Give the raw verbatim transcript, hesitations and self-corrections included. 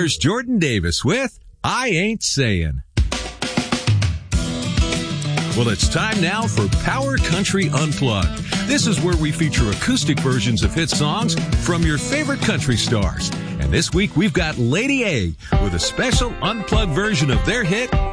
here's Jordan Davis with I Ain't Saying. Well, it's time now for Power Country Unplugged. This is where we feature acoustic versions of hit songs from your favorite country stars. And this week we've got Lady A with a special unplugged version of their hit,